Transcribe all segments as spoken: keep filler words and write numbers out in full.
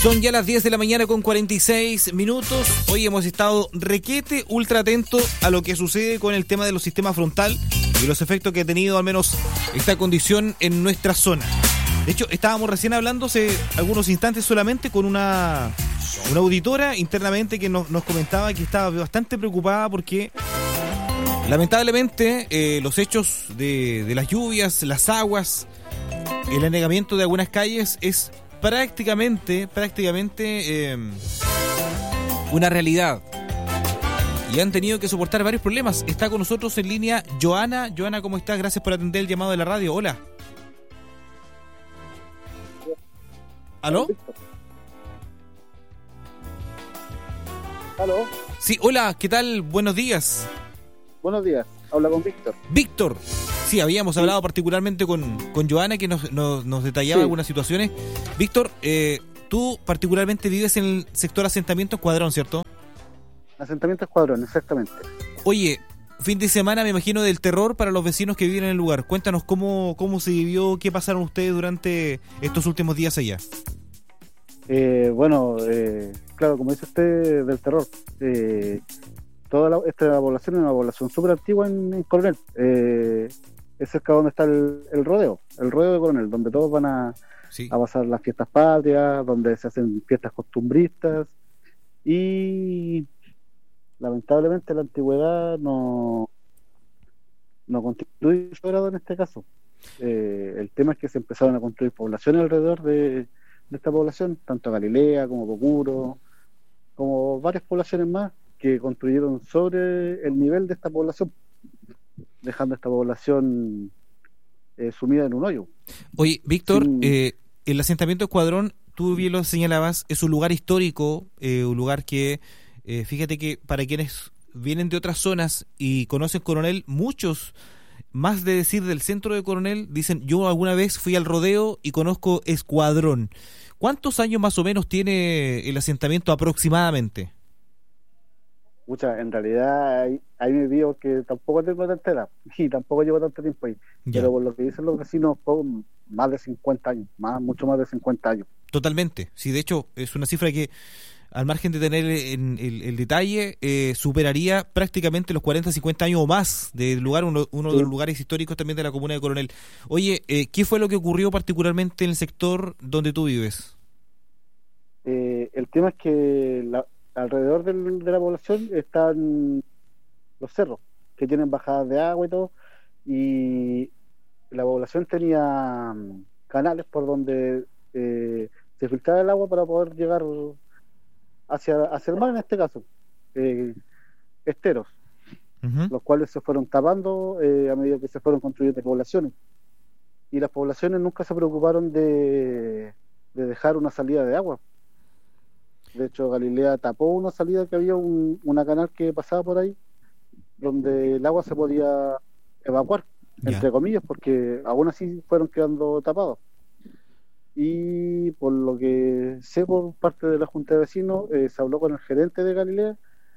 Son ya las diez de la mañana con cuarenta y seis minutos. Hoy hemos estado requete, ultra atento a lo que sucede con el tema de los sistemas frontal y los efectos que ha tenido al menos esta condición en nuestra zona. De hecho, estábamos recién hablando hace algunos instantes solamente con una, una auditora internamente que nos, nos comentaba que estaba bastante preocupada porque lamentablemente eh, los hechos de, de las lluvias, las aguas, el anegamiento de algunas calles es prácticamente, prácticamente eh, una realidad. Y han tenido que soportar varios problemas. Está con nosotros en línea Joana. Joana, ¿cómo estás? Gracias por atender el llamado de la radio. Hola. ¿Aló? ¿Aló? Sí, hola, ¿qué tal? Buenos días. Buenos días, habla con Víctor. Víctor. Sí, habíamos sí. hablado particularmente con, con Joana, que nos, nos, nos detallaba sí. algunas situaciones. Víctor, eh, tú particularmente vives en el sector asentamiento Escuadrón, ¿cierto? Asentamiento Escuadrón, exactamente. Oye, fin de semana me imagino del terror para los vecinos que viven en el lugar. Cuéntanos cómo, cómo se vivió, qué pasaron ustedes durante estos últimos días allá. Eh, bueno, eh, claro, como dice usted, del terror. Eh, toda la, esta población es una población súper antigua en, en Coronel. Eh, es cerca donde está el, el rodeo, el rodeo de Coronel, donde todos van a, sí. a pasar las fiestas patrias, donde se hacen fiestas costumbristas y lamentablemente la antigüedad no, no constituye su grado en este caso. Eh, el tema es que se empezaron a construir poblaciones alrededor de, de esta población, tanto Galilea como Pocuro, como varias poblaciones más que construyeron sobre el nivel de esta población, dejando a esta población eh, sumida en un hoyo. Oye, Víctor, sí. eh, el asentamiento Escuadrón, tú bien lo señalabas, es un lugar histórico, eh, un lugar que, eh, fíjate que para quienes vienen de otras zonas y conocen Coronel, muchos, más de decir del centro de Coronel, dicen, yo alguna vez fui al rodeo y conozco Escuadrón. ¿Cuántos años más o menos tiene el asentamiento aproximadamente? Mucha, en realidad ahí, ahí me digo que tampoco tengo tanta edad y tampoco llevo tanto tiempo ahí, ya. Pero por lo que dicen los vecinos, más de cincuenta años, más mucho más de cincuenta años. Totalmente, sí, de hecho es una cifra que al margen de tener en el, el detalle, eh, superaría prácticamente los cuarenta, cincuenta años o más del lugar, uno, uno sí. de los lugares históricos también de la comuna de Coronel. Oye, eh, ¿qué fue lo que ocurrió particularmente en el sector donde tú vives? Eh, el tema es que la alrededor del, de la población están los cerros que tienen bajadas de agua y todo, y la población tenía canales por donde eh, se filtraba el agua para poder llegar hacia, hacia el mar, en este caso eh, esteros, uh-huh. los cuales se fueron tapando eh, a medida que se fueron construyendo poblaciones, y las poblaciones nunca se preocuparon de, de dejar una salida de agua. De hecho, Galilea tapó una salida que había, un, una canal que pasaba por ahí, donde el agua se podía evacuar, yeah. entre comillas, porque aún así fueron quedando tapados. Y por lo que sé por parte de la Junta de Vecinos, eh, se habló con el gerente de Galilea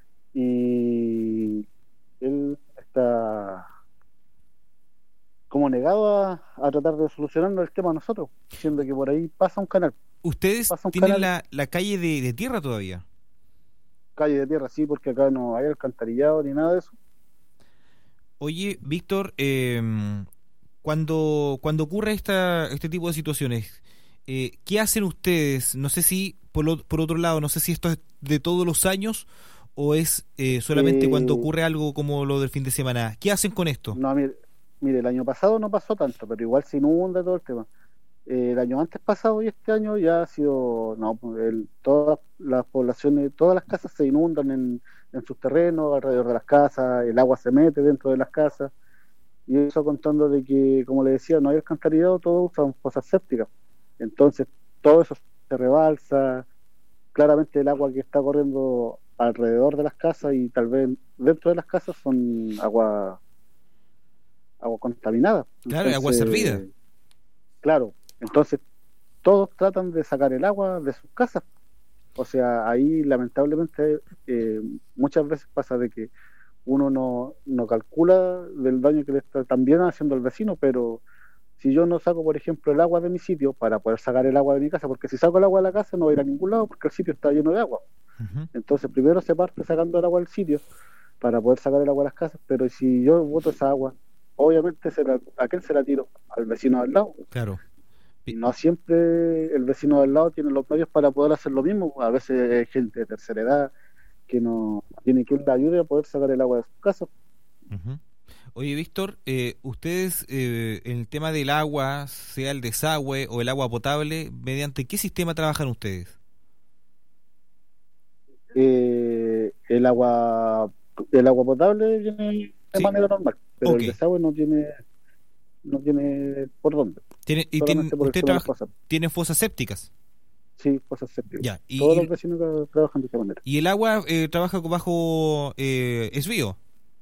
y él está como negado a, a tratar de solucionarnos el tema a nosotros, diciendo que por ahí pasa un canal. ¿Ustedes tienen la, la calle de, de tierra todavía? Calle de tierra, sí, porque acá no hay alcantarillado ni nada de eso. Oye, Víctor, eh, cuando, cuando ocurre esta, este tipo de situaciones, eh, ¿qué hacen ustedes? No sé si, por, lo, por otro lado, no sé si esto es de todos los años o es eh, solamente eh, cuando ocurre algo como lo del fin de semana. ¿Qué hacen con esto? No, mire, mire, el año pasado no pasó tanto, pero igual se inunda todo el tema. Eh, el año antes pasado y este año ya ha sido, no, el, todas las poblaciones, todas las casas se inundan en, en sus terrenos, alrededor de las casas, el agua se mete dentro de las casas, y eso contando de que, como le decía, no hay alcantarillado, todos usan fosas sépticas, entonces todo eso se rebalsa, claramente el agua que está corriendo alrededor de las casas y tal vez dentro de las casas son agua agua contaminada. Claro, entonces, agua servida. Claro. Entonces, todos tratan de sacar el agua de sus casas. O sea, ahí lamentablemente eh, muchas veces pasa de que uno no, no calcula del daño que le está también haciendo al vecino, pero si yo no saco, por ejemplo, el agua de mi sitio para poder sacar el agua de mi casa, porque si saco el agua de la casa no voy a ir a ningún lado porque el sitio está lleno de agua. Uh-huh. Entonces primero se parte sacando el agua del sitio para poder sacar el agua de las casas, pero si yo boto esa agua, obviamente se la, ¿a quién se la tiro? Al vecino del lado. Claro. Y no siempre el vecino del lado tiene los medios para poder hacer lo mismo. A veces hay gente de tercera edad que no tiene quien le ayude a poder sacar el agua de sus casas. Uh-huh. Oye, Víctor, eh, ustedes eh, en el tema del agua, sea el desagüe o el agua potable, ¿mediante qué sistema trabajan ustedes? Eh, el agua el agua potable viene de sí. manera normal, pero okay. el desagüe no tiene no tiene por dónde. ¿Tiene, y tiene, ¿Usted trabaja, tiene fosas sépticas? Sí, fosas sépticas. Ya, y, Todos y, los vecinos trabajan de esa manera. ¿Y el agua eh, trabaja bajo eh, esvío?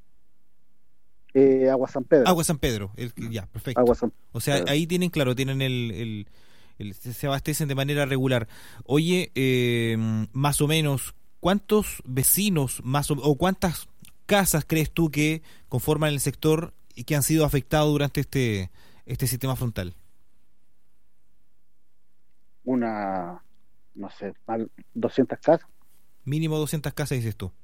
Eh, Agua San Pedro. Agua San Pedro, el, ya, perfecto. Agua San o sea, Pedro. Ahí tienen, claro, tienen el, el, el se abastecen de manera regular. Oye, eh, más o menos, ¿cuántos vecinos más o, o cuántas casas crees tú que conforman el sector y que han sido afectados durante este este sistema frontal? Una, no sé, doscientas casas. Mínimo doscientas casas, dices tú.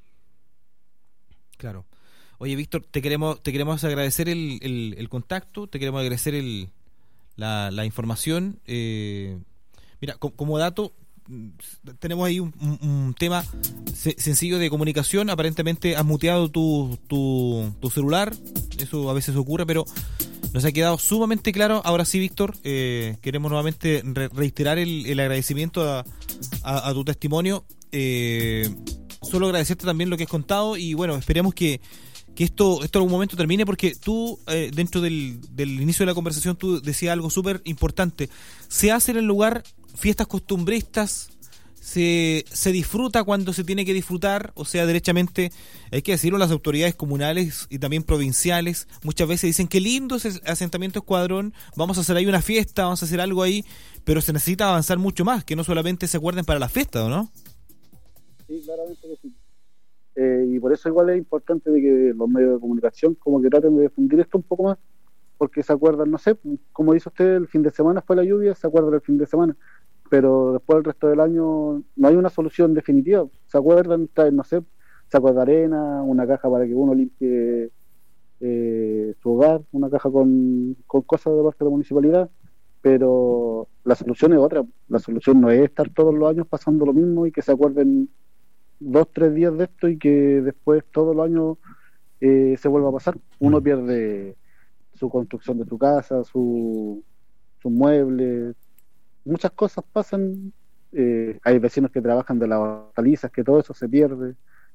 Claro. Oye, Víctor, te queremos te queremos agradecer el, el, el contacto, te queremos agradecer el, la, la información. Eh, mira, co- como dato, tenemos ahí un, un, un tema se- sencillo de comunicación. Aparentemente has muteado tu, tu, tu celular, eso a veces ocurre, pero nos ha quedado sumamente claro. Ahora sí, Víctor, eh, queremos nuevamente re- reiterar el, el agradecimiento a, a, a tu testimonio. Eh, solo agradecerte también lo que has contado y bueno, esperemos que que esto esto en algún momento termine, porque tú, eh, dentro del, del inicio de la conversación, tú decías algo súper importante. Se hacen en el lugar fiestas costumbristas, se, se disfruta cuando se tiene que disfrutar, o sea, derechamente, hay que decirlo, las autoridades comunales y también provinciales muchas veces dicen que lindo ese asentamiento Escuadrón, vamos a hacer ahí una fiesta, vamos a hacer algo ahí, pero se necesita avanzar mucho más, que no solamente se acuerden para la fiesta, ¿o no? Sí, claramente que sí. Eh, y por eso igual es importante de que los medios de comunicación como que traten de difundir esto un poco más, porque se acuerdan, no sé, como dice usted, el fin de semana fue la lluvia, se acuerdan del fin de semana, pero después el resto del año no hay una solución definitiva. Se acuerdan, no sé, sacos de arena, una caja para que uno limpie eh, su hogar, una caja con, con cosas de parte de la municipalidad, pero la solución es otra. La solución no es estar todos los años pasando lo mismo y que se acuerden dos, tres días de esto y que después todos los años eh, se vuelva a pasar. Uno pierde su construcción de su casa, su, sus muebles, muchas cosas pasan. Eh, hay vecinos que trabajan de las hortalizas, que todo eso se pierde.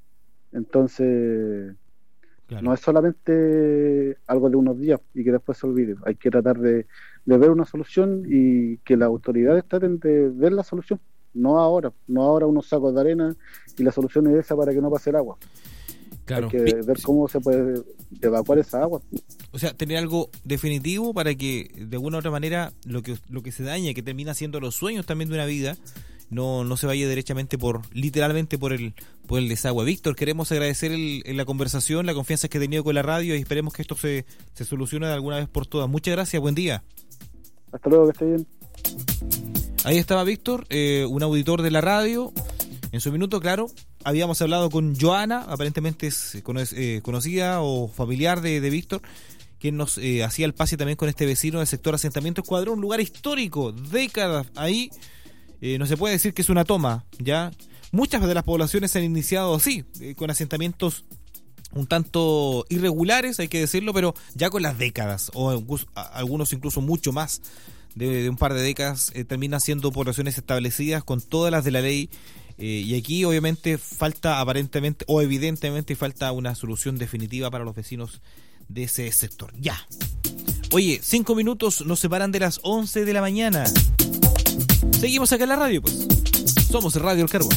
Entonces, claro, no es solamente algo de unos días y que después se olvide. Hay que tratar de, de ver una solución y que las autoridades traten de ver la solución. No ahora, no ahora unos sacos de arena y la solución es esa para que no pase el agua. Claro. Hay que Bien, ver cómo se puede evacuar esa agua. O sea, tener algo definitivo para que de alguna u otra manera lo que lo que se daña, que termina siendo los sueños también de una vida, no no se vaya derechamente por, literalmente por el por el desagüe. Víctor, queremos agradecer el, el, la conversación, la confianza que has tenido con la radio y esperemos que esto se, se solucione de alguna vez por todas. Muchas gracias, buen día. Hasta luego, que esté bien. Ahí estaba Víctor, eh, un auditor de la radio. En su minuto, claro, habíamos hablado con Joana, aparentemente es eh, conocida o familiar de, de Víctor, quien nos eh, hacía el pase también con este vecino del sector Asentamiento Escuadrón, un lugar histórico, décadas ahí. Eh, no se puede decir que es una toma, ¿ya? Muchas de las poblaciones se han iniciado así, eh, con asentamientos un tanto irregulares, hay que decirlo, pero ya con las décadas, o incluso, algunos incluso mucho más de, de un par de décadas, eh, terminan siendo poblaciones establecidas con todas las de la ley, eh, y aquí obviamente falta aparentemente, o evidentemente falta una solución definitiva para los vecinos de ese sector. Ya. Oye, cinco minutos nos separan de las once de la mañana. Seguimos acá en la radio, pues. Somos Radio El Carbón.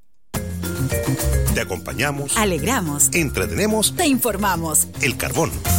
Te acompañamos, alegramos, entretenemos, te informamos. El Carbón.